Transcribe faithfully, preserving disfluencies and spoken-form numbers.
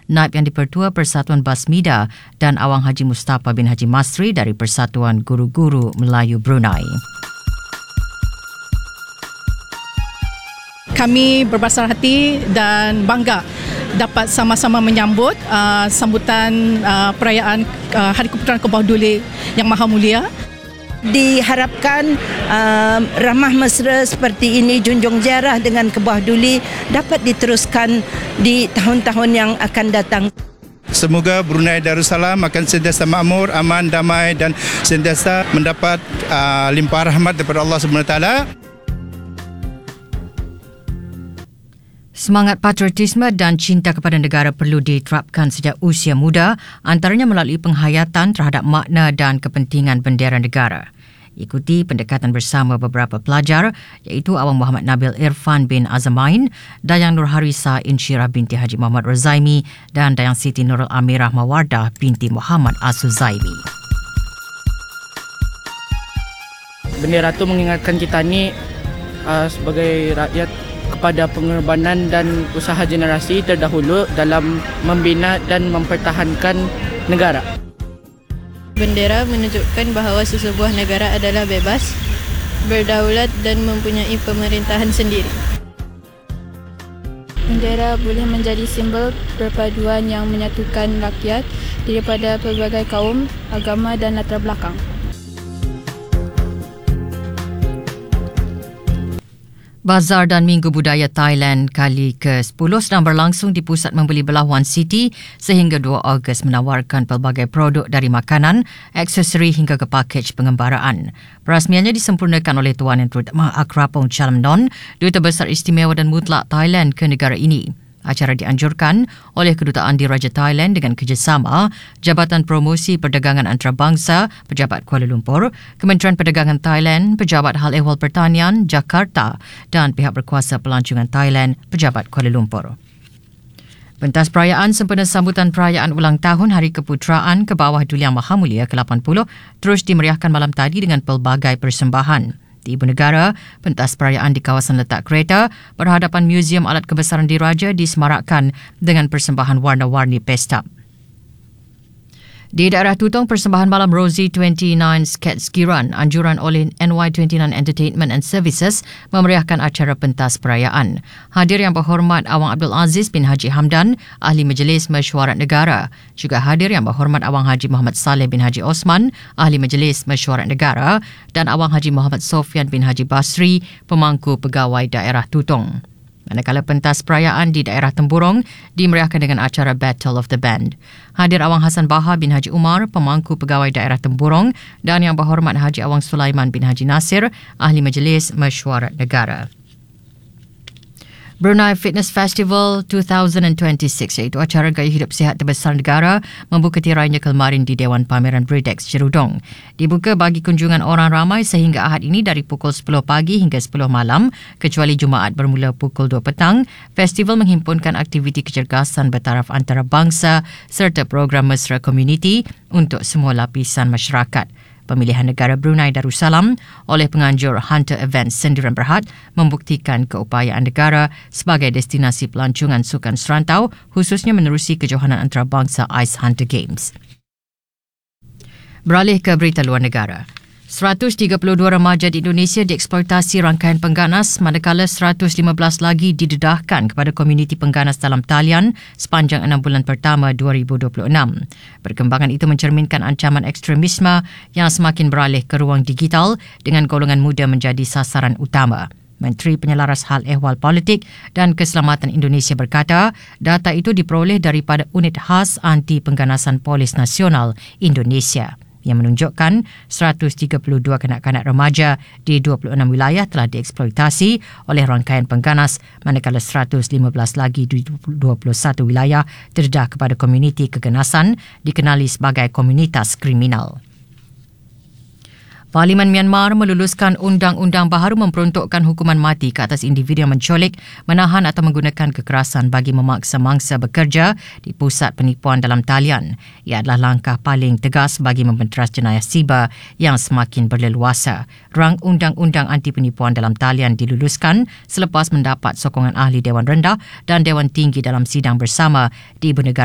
Naib Yang di-Pertua Persatuan Basmida dan Awang Haji Mustafa bin Haji Masri dari Persatuan Guru-Guru Melayu Brunei. Kami berbesar hati dan bangga dapat sama-sama menyambut uh, sambutan uh, perayaan uh, Hari Keputeraan ke Bawah Duli yang Maha Mulia. Diharapkan uh, ramah mesra seperti ini, junjung ziarah dengan ke Bawah Duli dapat diteruskan di tahun-tahun yang akan datang. Semoga Brunei Darussalam akan sentiasa makmur, aman, damai dan sentiasa mendapat uh, limpahan rahmat daripada Allah Subhanahu Wa Taala. Semangat patriotisme dan cinta kepada negara perlu diterapkan sejak usia muda, antaranya melalui penghayatan terhadap makna dan kepentingan bendera negara. Ikuti pendekatan bersama beberapa pelajar iaitu Awang Muhammad Nabil Irfan bin Azamain, Dayang Nurharisa Insyirah binti Haji Muhammad Razaimi dan Dayang Siti Nurul Amirah Mawardah binti Muhammad Asuzaimi. Bendera itu mengingatkan kita ni uh, sebagai rakyat kepada pengorbanan dan usaha generasi terdahulu dalam membina dan mempertahankan negara. Bendera menunjukkan bahawa sesebuah negara adalah bebas, berdaulat dan mempunyai pemerintahan sendiri. Bendera boleh menjadi simbol perpaduan yang menyatukan rakyat daripada pelbagai kaum, agama dan latar belakang. Bazar dan Minggu Budaya Thailand kali ke sepuluh sedang berlangsung di Pusat Membeli Belah One City sehingga dua Ogos menawarkan pelbagai produk dari makanan, aksesori hingga ke pakej pengembaraan. Perasmiannya disempurnakan oleh Tuan Yang Terutama Akrapong Chalamnon, Duta Besar Istimewa dan Mutlak Thailand ke negara ini. Acara dianjurkan oleh Kedutaan Diraja Thailand dengan kerjasama Jabatan Promosi Perdagangan Antarabangsa Pejabat Kuala Lumpur, Kementerian Perdagangan Thailand, Pejabat Hal Ehwal Pertanian Jakarta dan pihak berkuasa pelancongan Thailand Pejabat Kuala Lumpur. Pentas perayaan sempena sambutan perayaan ulang tahun Hari Keputeraan ke Bawah Duli Yang Maha Mulia ke lapan puluh terus dimeriahkan malam tadi dengan pelbagai persembahan. Di Ibu Negara, pentas perayaan di kawasan letak kereta berhadapan Muzium Alat Kebesaran Diraja disemarakkan dengan persembahan warna-warni pesta. Di daerah Tutong, persembahan malam Rosie dua puluh sembilan Skatskiran anjuran oleh N Y dua puluh sembilan Entertainment and Services memeriahkan acara pentas perayaan. Hadir Yang Berhormat Awang Abdul Aziz bin Haji Hamdan, Ahli Majlis Mesyuarat Negara. Juga hadir Yang Berhormat Awang Haji Muhammad Saleh bin Haji Osman, Ahli Majlis Mesyuarat Negara dan Awang Haji Muhammad Sofian bin Haji Basri, Pemangku Pegawai Daerah Tutong. Manakala pentas perayaan di daerah Temburong dimeriahkan dengan acara Battle of the Band. Hadir Awang Hassan Baha bin Haji Umar, Pemangku Pegawai Daerah Temburong dan Yang Berhormat Haji Awang Sulaiman bin Haji Nasir, Ahli Majlis Mesyuarat Negara. Brunei Fitness Festival dua ribu dua puluh enam iaitu acara gaya hidup sihat terbesar negara membuka tirainya kemarin di Dewan Pameran Bredex Jerudong. Dibuka bagi kunjungan orang ramai sehingga Ahad ini dari pukul sepuluh pagi hingga sepuluh malam kecuali Jumaat bermula pukul dua petang. Festival menghimpunkan aktiviti kecergasan bertaraf antarabangsa serta program mesra komuniti untuk semua lapisan masyarakat. Pemilihan negara Brunei Darussalam oleh penganjur Hunter Events Sendirian Berhad membuktikan keupayaan negara sebagai destinasi pelancongan sukan serantau khususnya menerusi kejohanan antarabangsa Ice Hunter Games. Beralih ke berita luar negara. seratus tiga puluh dua remaja di Indonesia dieksploitasi rangkaian pengganas manakala seratus lima belas lagi didedahkan kepada komuniti pengganas dalam talian sepanjang enam bulan pertama dua ribu dua puluh enam. Perkembangan itu mencerminkan ancaman ekstremisme yang semakin beralih ke ruang digital dengan golongan muda menjadi sasaran utama. Menteri Penyelaras Hal Ehwal Politik dan Keselamatan Indonesia berkata, data itu diperoleh daripada Unit Khas Anti Pengganasan Polis Nasional Indonesia yang menunjukkan seratus tiga puluh dua kanak-kanak remaja di dua puluh enam wilayah telah dieksploitasi oleh rangkaian pengganas manakala seratus lima belas lagi di dua puluh satu wilayah terdedah kepada komuniti keganasan dikenali sebagai komunitas kriminal. Parlimen Myanmar meluluskan undang-undang baharu memperuntukkan hukuman mati ke atas individu yang menculik, menahan atau menggunakan kekerasan bagi memaksa mangsa bekerja di pusat penipuan dalam talian. Ia adalah langkah paling tegas bagi membenteras jenayah siber yang semakin berleluasa. Rang undang-undang anti penipuan dalam talian diluluskan selepas mendapat sokongan ahli Dewan Rendah dan Dewan Tinggi dalam sidang bersama di Ibu Negara